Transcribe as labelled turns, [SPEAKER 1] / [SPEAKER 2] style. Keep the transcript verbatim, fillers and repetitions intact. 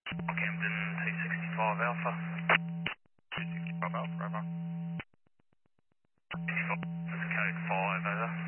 [SPEAKER 1] Camden two sixty-five Alpha.
[SPEAKER 2] two sixty-five Alpha, over.
[SPEAKER 1] That's code five, over.